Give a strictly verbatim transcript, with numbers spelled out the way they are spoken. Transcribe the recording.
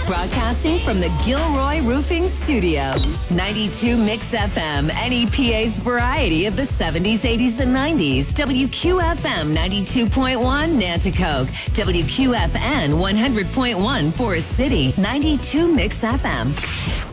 Broadcasting from the Gilroy Roofing Studio. ninety-two Mix F M, N E P A's variety of the seventies, eighties, and nineties. W Q F M ninety-two point one, Nanticoke. W Q F N one hundred point one, Forest City. ninety-two Mix F M.